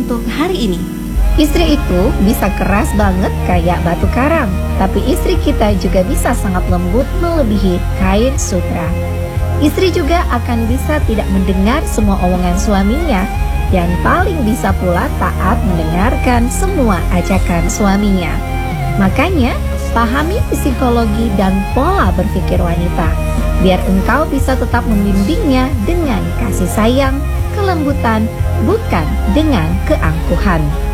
untuk hari ini. Istri itu bisa keras banget kayak batu karang, tapi istri kita juga bisa sangat lembut melebihi kain sutra. Istri juga akan bisa tidak mendengar semua omongan suaminya, dan paling bisa pula taat mendengarkan semua ajakan suaminya. Makanya, pahami psikologi dan pola berpikir wanita, biar engkau bisa tetap membimbingnya dengan kasih sayang, kelembutan, bukan dengan keangkuhan.